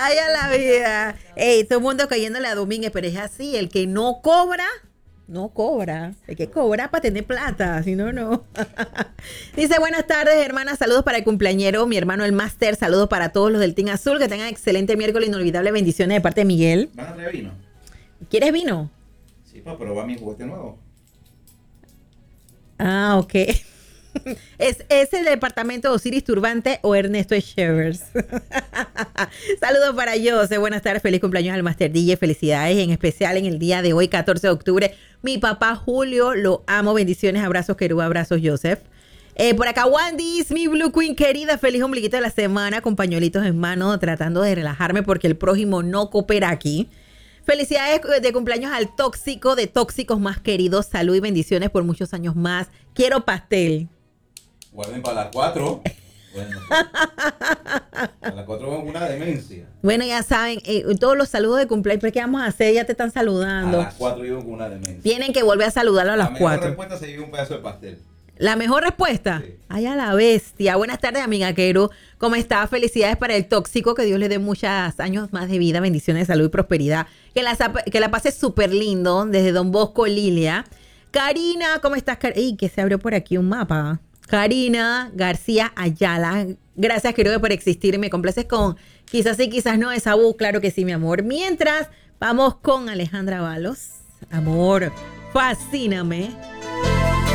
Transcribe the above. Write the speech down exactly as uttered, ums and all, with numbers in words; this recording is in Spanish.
Ay, a la vida. Ey, todo el mundo cayéndole a Domínguez, pero es así, el que no cobra, no cobra. El que cobra para tener plata, si no, no. Dice, buenas tardes, hermanas, saludos para el cumpleañero, mi hermano el máster, saludos para todos los del Team Azul, que tengan excelente miércoles, inolvidable, bendiciones de parte de Miguel. ¿Van a traer vino? ¿Quieres vino? Sí, para probar mi juguete nuevo. Ah, ok. ¿Es, ¿Es el departamento de Osiris Turbante o Ernesto Echevers? Saludos para Jose, buenas tardes, feliz cumpleaños al Master D J, felicidades, en especial en el día de hoy, catorce de octubre. Mi papá Julio, lo amo, bendiciones, abrazos, Querú, abrazos, Joseph. Eh, por acá, Wandis, mi Blue Queen querida, feliz ombliguito de la semana, con pañuelitos en mano, tratando de relajarme porque el prójimo no coopera aquí. Felicidades de cumpleaños al tóxico de tóxicos más queridos, salud y bendiciones por muchos años más. Quiero pastel. Guarden para las cuatro. Bueno, a las cuatro es una demencia. Bueno, ya saben, eh, todos los saludos de cumpleaños, ¿pero qué vamos a hacer? Ya te están saludando. A las cuatro yo con una demencia. Tienen que volver a saludarlo a las cuatro. La mejor respuesta se lleva un pedazo de pastel. ¿La mejor respuesta? Sí. Ay, a la bestia. Buenas tardes, amiga Quero. ¿Cómo está? Felicidades para el tóxico. Que Dios le dé muchos años más de vida. Bendiciones, salud y prosperidad. Que la, que la pase súper lindo. Desde Don Bosco, Lilia. Karina, ¿cómo estás? Ey, que se abrió por aquí un mapa. Karina García Ayala. Gracias, querido, por existir. Me complaces con quizás sí, quizás no. Esa voz, claro que sí, mi amor. Mientras, vamos con Alejandra Valos. Amor, fascíname.